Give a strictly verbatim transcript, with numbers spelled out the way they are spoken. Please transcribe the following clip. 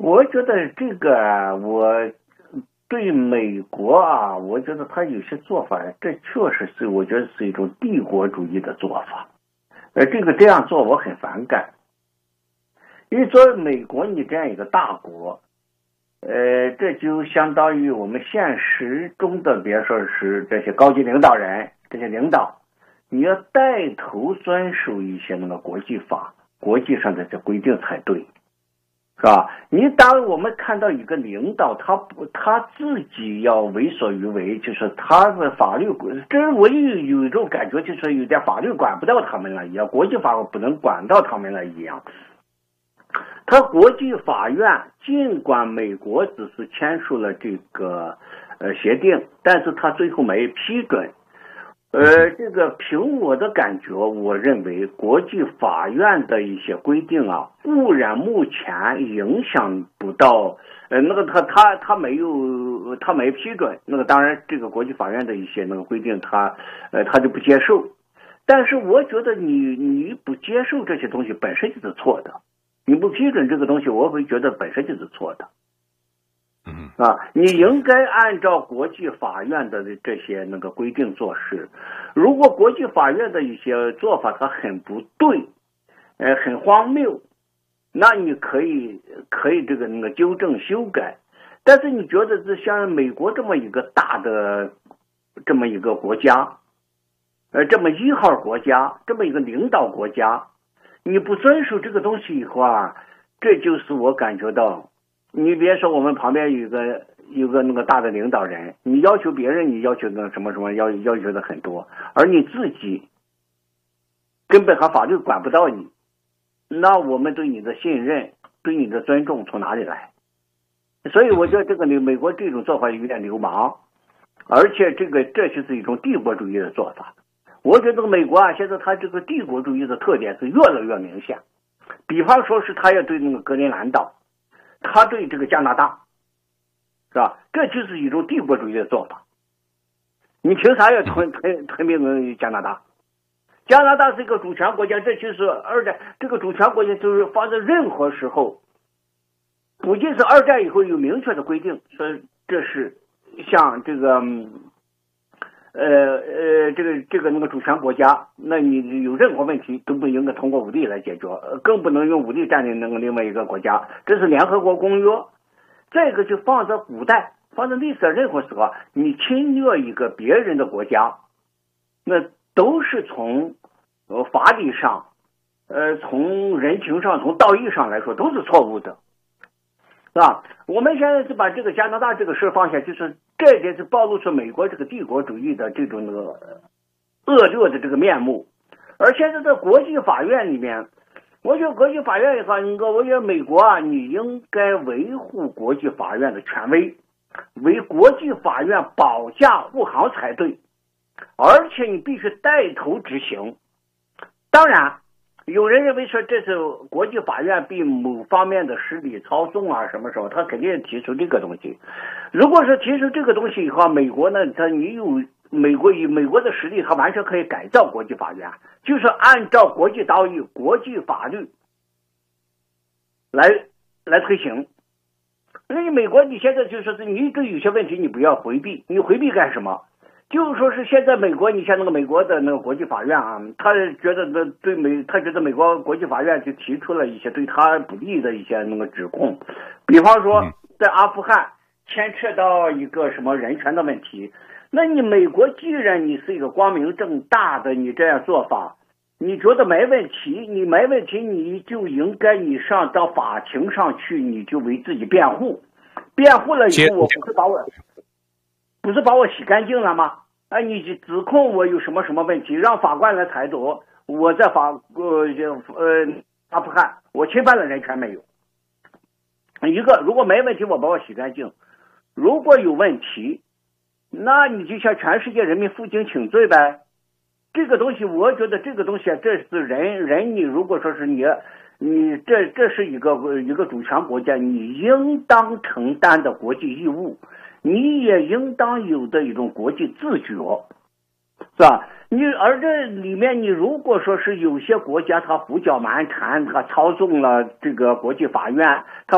我觉得这个我对美国啊，我觉得他有些做法，这确实是我觉得是一种帝国主义的做法。呃，这个这样做我很反感，因为作为美国你这样一个大国，呃，这就相当于我们现实中的，别说是这些高级领导人，这些领导，你要带头遵守一些那个国际法、国际上的这规定才对。是吧？你当我们看到一个领导，他不他自己要为所欲为，就是他的法律，这是我有有一种感觉，就是有点法律管不到他们了一样，国际法不能管到他们了一样。他国际法院尽管美国只是签署了这个呃协定，但是他最后没批准。呃，这个凭我的感觉，我认为国际法院的一些规定啊，固然目前影响不到，呃，那个他他他没有他没批准，那个当然这个国际法院的一些那个规定他，呃他就不接受，但是我觉得你你不接受这些东西本身就是错的，你不批准这个东西，我会觉得本身就是错的。啊，你应该按照国际法院的这些那个规定做事。如果国际法院的一些做法它很不对，呃，很荒谬，那你可以可以这个那个纠正修改。但是你觉得这像美国这么一个大的这么一个国家，呃，这么一号国家，这么一个领导国家，你不遵守这个东西以后啊，这就是我感觉到。你别说我们旁边有个有个那个大的领导人，你要求别人，你要求那什么什么要要求的很多，而你自己根本和法律管不到你，那我们对你的信任、对你的尊重从哪里来？所以我觉得这个美国这种做法有点流氓，而且这个这就是一种帝国主义的做法。我觉得美国啊，现在它这个帝国主义的特点是越来越明显。比方说是他要对那个格陵兰岛。他对这个加拿大，是吧？这就是一种帝国主义的做法。你凭啥要吞吞吞并加拿大？加拿大是一个主权国家，这就是二战这个主权国家就是发生任何时候，不仅是二战以后有明确的规定，说这是像这个呃呃这个这个那个主权国家，那你有任何问题都不应该通过武力来解决，更不能用武力占领那个另外一个国家，这是联合国公约。这个就放在古代，放在历史上任何时候，你侵略一个别人的国家，那都是从呃法理上，呃从人情上，从道义上来说都是错误的。是吧？我们现在是把这个加拿大这个事放下，就是这点是暴露出美国这个帝国主义的这种那个恶劣的这个面目。而现在在国际法院里面，我觉得国际法院的话，你说我觉得美国啊，你应该维护国际法院的权威，为国际法院保驾护航才对，而且你必须带头执行。当然。有人认为说这是国际法院被某方面的势力操纵啊，什么什么，他肯定提出这个东西。如果是提出这个东西以后，美国呢，他你有美国以美国的实力，他完全可以改造国际法院，就是按照国际道义、国际法律来来推行。所以美国你现在就说是你对有些问题你不要回避，你回避干什么？就是说是现在美国，你像那个美国的那个国际法院啊，他觉得那对美，他觉得美国国际法院就提出了一些对他不利的一些那个指控，比方说在阿富汗牵扯到一个什么人权的问题，那你美国既然你是一个光明正大的你这样做法，你觉得没问题，你没问题，你就应该你上到法庭上去，你就为自己辩护，辩护了以后，我不是把我。不是把我洗干净了吗？啊，你指控我有什么什么问题，让法官来裁夺。我在法呃呃阿富汗，我侵犯了人权没有？一个如果没问题，我把我洗干净；如果有问题，那你就向全世界人民负荆请罪呗。这个东西，我觉得这个东西啊，这是人人你如果说是你你这这是一个一个主权国家，你应当承担的国际义务。你也应当有的一种国际自觉，是吧？你而这里面，你如果说是有些国家它胡搅蛮缠，它操纵了这个国际法院，它